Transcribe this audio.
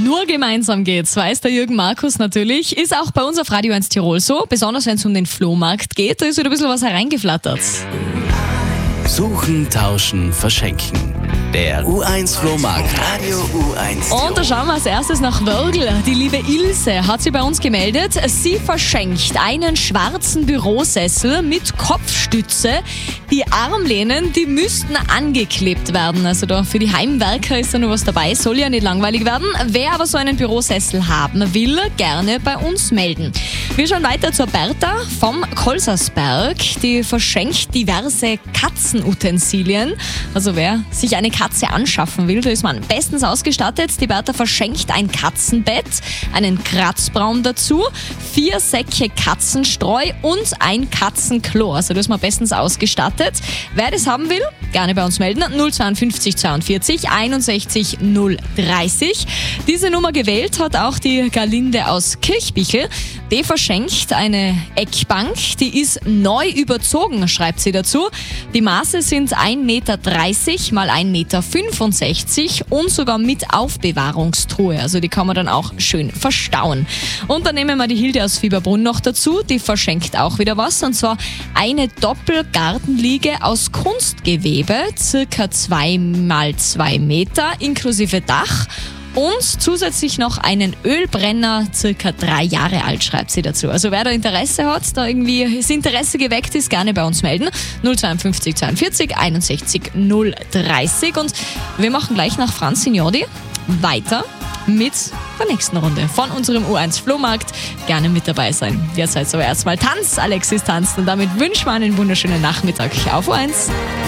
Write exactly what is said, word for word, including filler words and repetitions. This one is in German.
Nur gemeinsam geht's, weiß der Jürgen Markus natürlich. Ist auch bei uns auf Radio eins Tirol so, besonders wenn es um den Flohmarkt geht. Da ist wieder ein bisschen was hereingeflattert. Suchen, tauschen, verschenken. Der U eins Flohmarkt. Radio U eins. Und da schauen wir als erstes nach Wörgl. Die liebe Ilse hat sich bei uns gemeldet. Sie verschenkt einen schwarzen Bürosessel mit Kopfstütze. Die Armlehnen, die müssten angeklebt werden. Also da für die Heimwerker ist da noch was dabei. Soll ja nicht langweilig werden. Wer aber so einen Bürosessel haben will, gerne bei uns melden. Wir schauen weiter zur Bertha vom Kolsersberg. Die verschenkt diverse Katzenutensilien. Also wer sich eine Katze anschaffen will, da ist man bestens ausgestattet. Die Bertha verschenkt ein Katzenbett, einen Kratzbaum dazu, vier Säcke Katzenstreu und ein Katzenklo. Also da ist man bestens ausgestattet. Wer das haben will, gerne bei uns melden. null zweiundfünfzig zweiundvierzig einundsechzig null dreißig. Diese Nummer gewählt hat auch die Galinde aus Kirchbichel. Die verschenkt eine Eckbank, die ist neu überzogen, schreibt sie dazu. Die Maße sind ein Meter dreißig mal ein Meter fünfundsechzig und sogar mit Aufbewahrungstruhe. Also die kann man dann auch schön verstauen. Und dann nehmen wir die Hilde aus Fieberbrunn noch dazu. Die verschenkt auch wieder was, und zwar eine Doppelgartenliege aus Kunstgewebe, circa zwei mal zwei Meter, inklusive Dach. Und zusätzlich noch einen Ölbrenner, circa drei Jahre alt, schreibt sie dazu. Also wer da Interesse hat, da irgendwie das Interesse geweckt ist, gerne bei uns melden. null zweiundfünfzig zweiundvierzig einundsechzig null dreißig. Und wir machen gleich nach Franz Signori weiter mit der nächsten Runde von unserem U eins Flohmarkt. Gerne mit dabei sein. Jetzt heißt aber erstmal Tanz. Alexis tanzt und damit wünschen wir einen wunderschönen Nachmittag auf U eins.